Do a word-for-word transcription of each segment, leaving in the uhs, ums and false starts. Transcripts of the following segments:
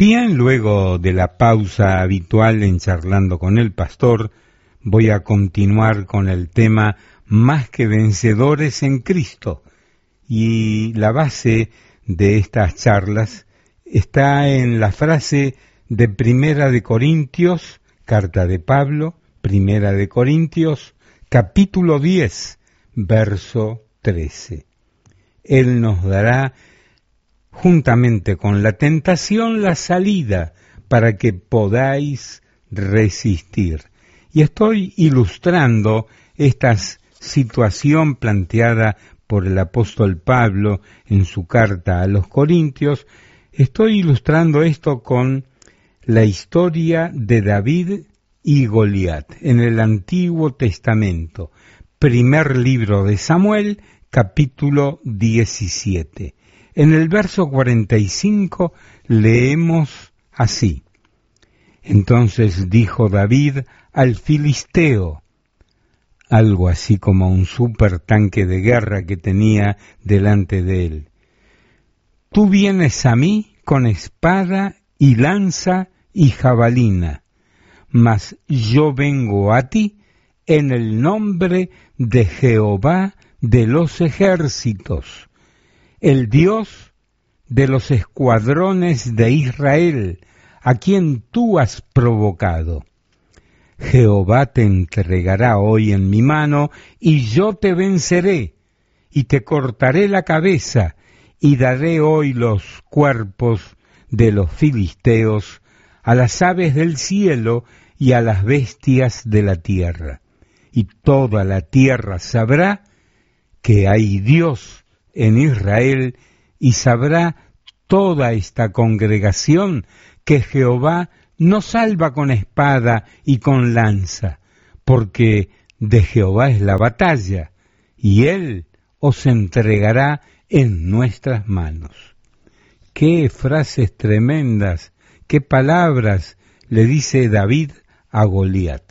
Bien, luego de la pausa habitual en Charlando con el Pastor, voy a continuar con el tema Más que vencedores en Cristo. Y la base de estas charlas está en la frase de Primera de Corintios, carta de Pablo, Primera de Corintios, capítulo diez, verso trece. Él nos dará juntamente con la tentación la salida para que podáis resistir. Y estoy ilustrando esta situación planteada por el apóstol Pablo en su carta a los Corintios. Estoy ilustrando esto con la historia de David y Goliat en el Antiguo Testamento, primer libro de Samuel, capítulo diecisiete. En el verso cuarenta y cinco leemos así: Entonces dijo David al filisteo, algo así como un supertanque de guerra que tenía delante de él: Tú vienes a mí con espada y lanza y jabalina, mas yo vengo a ti en el nombre de Jehová de los ejércitos, el Dios de los escuadrones de Israel, a quien tú has provocado. Jehová te entregará hoy en mi mano, y yo te venceré, y te cortaré la cabeza, y daré hoy los cuerpos de los filisteos a las aves del cielo y a las bestias de la tierra. Y toda la tierra sabrá que hay Dios en Israel, y sabrá toda esta congregación que Jehová no salva con espada y con lanza, porque de Jehová es la batalla, y Él os entregará en nuestras manos. Qué frases tremendas, qué palabras le dice David a Goliat.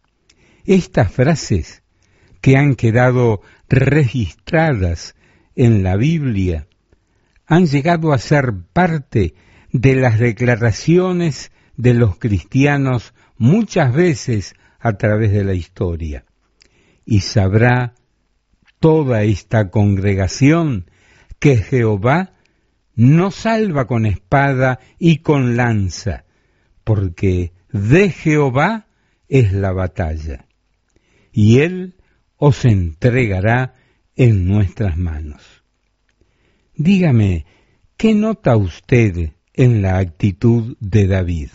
Estas frases que han quedado registradas en la Biblia han llegado a ser parte de las declaraciones de los cristianos muchas veces a través de la historia. Y sabrá toda esta congregación que Jehová no salva con espada y con lanza, porque de Jehová es la batalla, y Él os entregará en nuestras manos. Dígame, ¿qué nota usted en la actitud de David?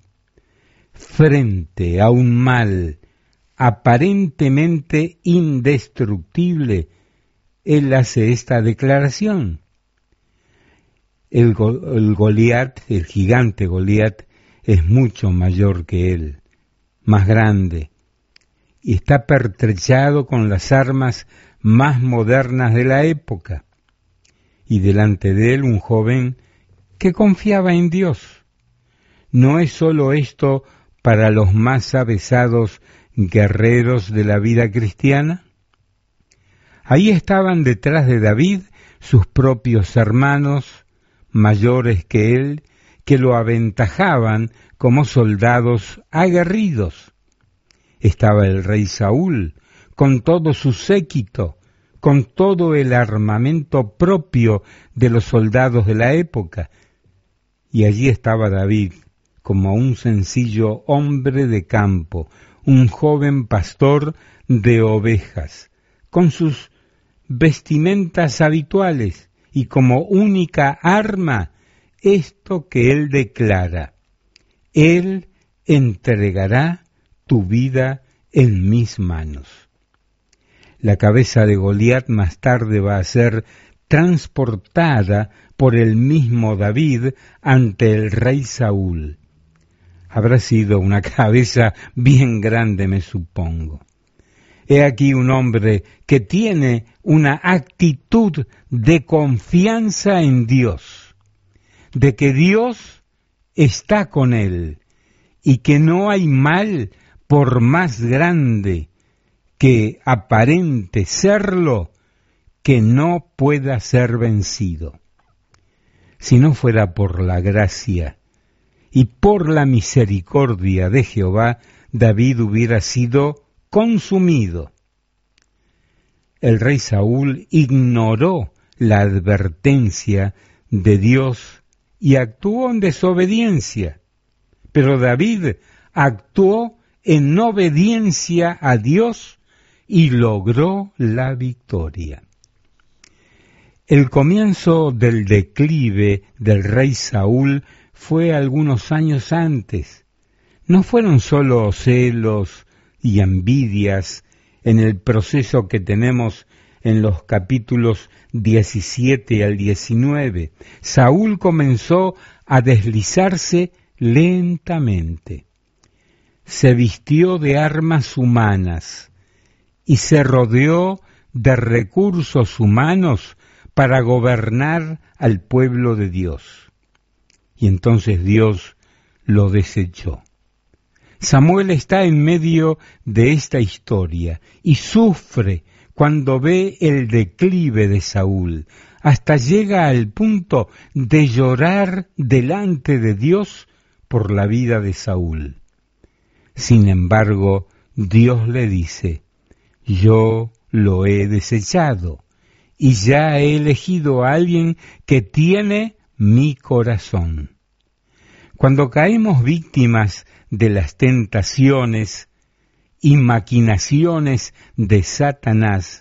Frente a un mal aparentemente indestructible, él hace esta declaración. El, go- el Goliat, el gigante Goliat, es mucho mayor que él, más grande, y está pertrechado con las armas más modernas de la época, y delante de él un joven que confiaba en Dios. ¿No es sólo esto para los más avesados guerreros de la vida cristiana? Ahí estaban detrás de David sus propios hermanos, mayores que él, que lo aventajaban como soldados aguerridos. Estaba el rey Saúl, con todo su séquito, con todo el armamento propio de los soldados de la época. Y allí estaba David, como un sencillo hombre de campo, un joven pastor de ovejas, con sus vestimentas habituales y como única arma esto que él declara: Él entregará tu vida en mis manos. La cabeza de Goliat más tarde va a ser transportada por el mismo David ante el rey Saúl. Habrá sido una cabeza bien grande, me supongo. He aquí un hombre que tiene una actitud de confianza en Dios, de que Dios está con él y que no hay mal, por más grande que aparente serlo, que no pueda ser vencido. Si no fuera por la gracia y por la misericordia de Jehová David hubiera sido consumido. El rey Saúl ignoró la advertencia de Dios y actuó en desobediencia, pero David actuó en obediencia a Dios y logró la victoria. El comienzo del declive del rey Saúl fue algunos años antes. No fueron solo celos y envidias en el proceso que tenemos en los capítulos diecisiete al diecinueve. Saúl comenzó a deslizarse lentamente. Se vistió de armas humanas y se rodeó de recursos humanos para gobernar al pueblo de Dios. Y entonces Dios lo desechó. Samuel está en medio de esta historia y sufre cuando ve el declive de Saúl, hasta llega al punto de llorar delante de Dios por la vida de Saúl. Sin embargo, Dios le dice: yo lo he desechado y ya he elegido a alguien que tiene mi corazón. Cuando caemos víctimas de las tentaciones y maquinaciones de Satanás,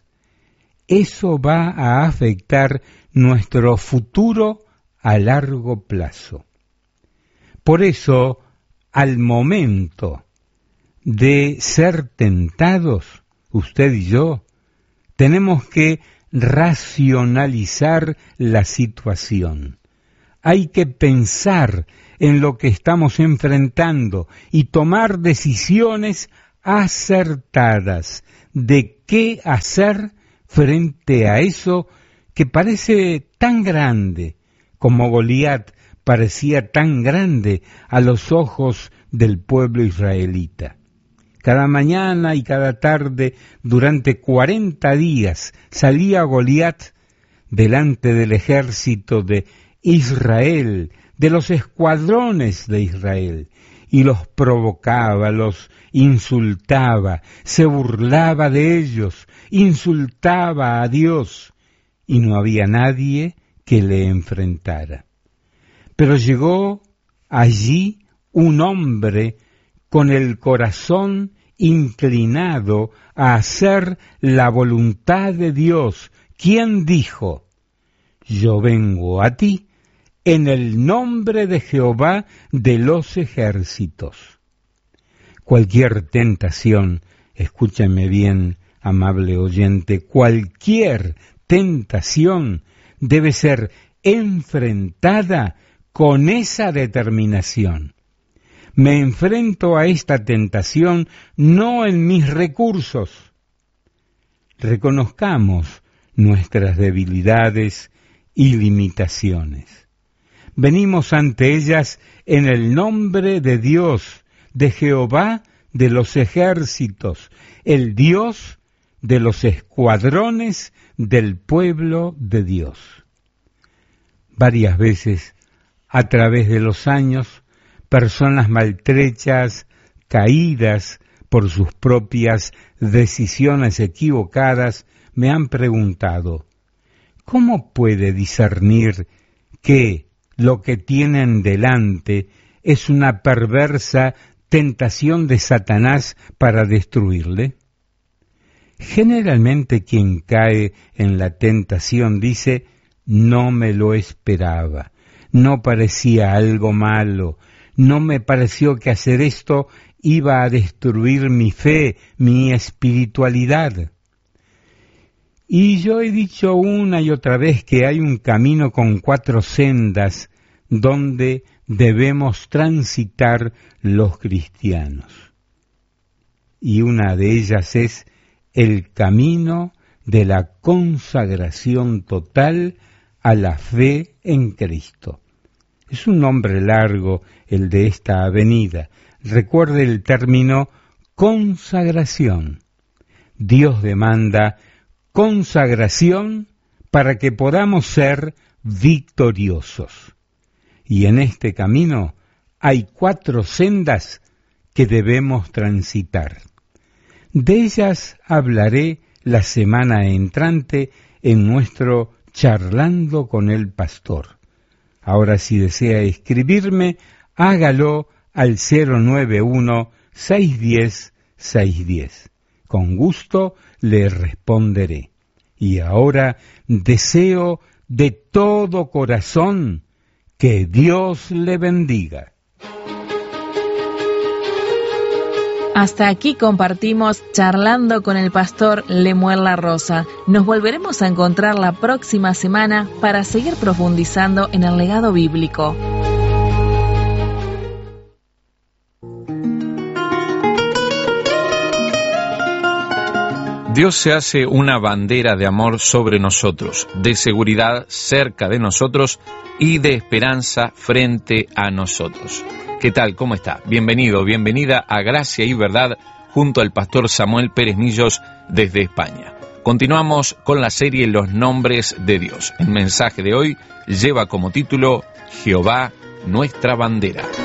eso va a afectar nuestro futuro a largo plazo. Por eso, al momento de ser tentados, usted y yo, tenemos que racionalizar la situación. Hay que pensar en lo que estamos enfrentando y tomar decisiones acertadas de qué hacer frente a eso que parece tan grande, como Goliat parecía tan grande a los ojos del pueblo israelita. Cada mañana y cada tarde, durante cuarenta días, salía Goliat delante del ejército de Israel, de los escuadrones de Israel, y los provocaba, los insultaba, se burlaba de ellos, insultaba a Dios, y no había nadie que le enfrentara. Pero llegó allí un hombre con el corazón inclinado a hacer la voluntad de Dios, quien dijo: yo vengo a ti en el nombre de Jehová de los ejércitos. Cualquier tentación, escúchame bien, amable oyente, cualquier tentación debe ser enfrentada con esa determinación. Me enfrento a esta tentación no en mis recursos. Reconozcamos nuestras debilidades y limitaciones. Venimos ante ellas en el nombre de Dios, de Jehová de los ejércitos, el Dios de los escuadrones del pueblo de Dios. Varias veces, a través de los años, personas maltrechas, caídas por sus propias decisiones equivocadas, me han preguntado: ¿cómo puede discernir que lo que tienen delante es una perversa tentación de Satanás para destruirle? Generalmente quien cae en la tentación dice: no me lo esperaba, no parecía algo malo, no me pareció que hacer esto iba a destruir mi fe, mi espiritualidad. Y yo he dicho una y otra vez que hay un camino con cuatro sendas donde debemos transitar los cristianos. Y una de ellas es el camino de la consagración total a la fe en Cristo. Es un nombre largo el de esta avenida. Recuerde el término consagración. Dios demanda consagración para que podamos ser victoriosos. Y en este camino hay cuatro sendas que debemos transitar. De ellas hablaré la semana entrante en nuestro Charlando con el Pastor. Ahora, si desea escribirme, hágalo al cero nueve uno, seis uno cero, seis uno cero. Con gusto le responderé. Y ahora deseo de todo corazón que Dios le bendiga. Hasta aquí compartimos Charlando con el Pastor Lemuel La Rosa. Nos volveremos a encontrar la próxima semana para seguir profundizando en el legado bíblico. Dios se hace una bandera de amor sobre nosotros, de seguridad cerca de nosotros y de esperanza frente a nosotros. ¿Qué tal? ¿Cómo está? Bienvenido, bienvenida a Gracia y Verdad junto al pastor Samuel Pérez Millos desde España. Continuamos con la serie Los Nombres de Dios. El mensaje de hoy lleva como título Jehová, nuestra bandera.